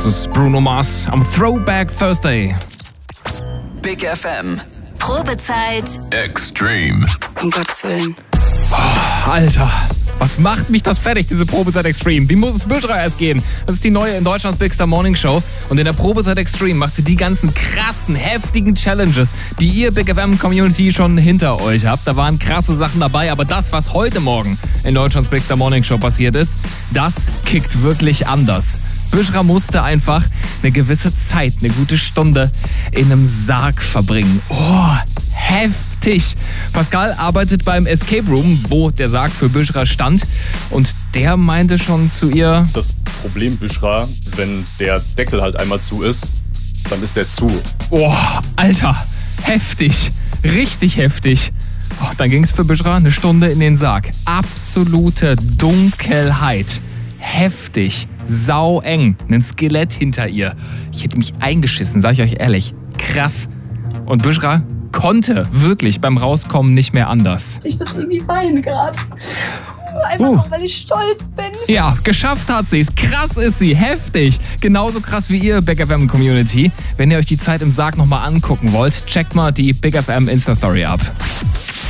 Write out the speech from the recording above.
ist Bruno Mars am Throwback Thursday. Big FM. Probezeit Extreme. Um Gottes Willen. Alter, was macht mich das fertig, diese Probezeit Extreme? Wie muss es Büschra erst gehen? Das ist die neue in Deutschlands Big Star Morning Show. Und in der Probezeit Extreme macht sie die ganzen krassen, heftigen Challenges, die ihr Big FM Community schon hinter euch habt. Da waren krasse Sachen dabei, aber das, was heute Morgen in Deutschlands Big Star Morning Show passiert ist, das kickt wirklich anders. Büschra musste einfach eine gewisse Zeit, eine gute Stunde in einem Sarg verbringen. Oh, heftig. Pascal arbeitet beim Escape Room, wo der Sarg für Büschra stand. Und der meinte schon zu ihr: Das Problem, Büschra, wenn der Deckel halt einmal zu ist, dann ist der zu. Oh, Alter, heftig. Richtig heftig. Oh, dann ging es für Büschra eine Stunde in den Sarg. Absolute Dunkelheit. Heftig. Saueng. Ein Skelett hinter ihr. Ich hätte mich eingeschissen, sag ich euch ehrlich. Krass. Und Büschra konnte wirklich beim Rauskommen nicht mehr anders. Ich muss irgendwie weinen gerade. Einfach nur, weil ich stolz bin. Ja, geschafft hat sie es. Krass ist sie. Heftig. Genauso krass wie ihr Big FM Community. Wenn ihr euch die Zeit im Sarg nochmal angucken wollt, checkt mal die Big FM Insta-Story ab.